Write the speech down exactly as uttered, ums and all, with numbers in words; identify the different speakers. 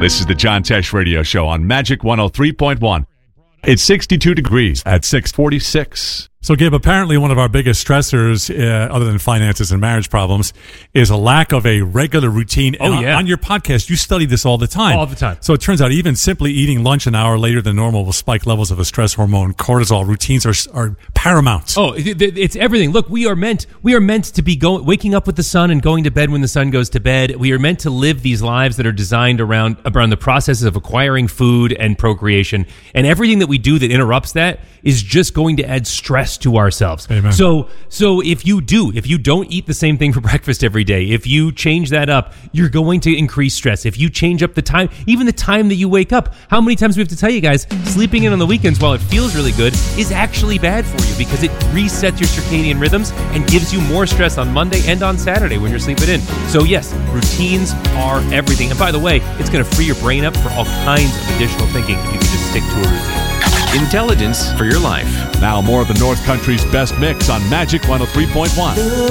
Speaker 1: This is the John Tesh Radio Show on Magic one oh three point one. It's sixty-two degrees at six forty-six.
Speaker 2: So, Gabe, apparently one of our biggest stressors, uh, other than finances and marriage problems, is a lack of a regular routine.
Speaker 3: Oh,
Speaker 2: and
Speaker 3: yeah.
Speaker 2: On, on your podcast, you study this all the time.
Speaker 3: All the time.
Speaker 2: So it turns out even simply eating lunch an hour later than normal will spike levels of a stress hormone, cortisol. Routines are are paramount.
Speaker 3: Oh, it, it, it's everything. Look, we are meant we are meant to be going, waking up with the sun and going to bed when the sun goes to bed. We are meant to live these lives that are designed around around the processes of acquiring food and procreation, and everything that we do that interrupts that is just going to add stress to ourselves.
Speaker 2: Amen.
Speaker 3: So, so if you do, if you don't eat the same thing for breakfast every day, if you change that up, you're going to increase stress. If you change up the time, even the time that you wake up, how many times do we have to tell you guys, sleeping in on the weekends while it feels really good is actually bad for you because it resets your circadian rhythms and gives you more stress on Monday and on Saturday when you're sleeping in. So yes, routines are everything. And by the way, it's going to free your brain up for all kinds of additional thinking if you can just stick to a routine.
Speaker 4: Intelligence for your life.
Speaker 1: Now more of the North Country's best mix on Magic one oh three point one.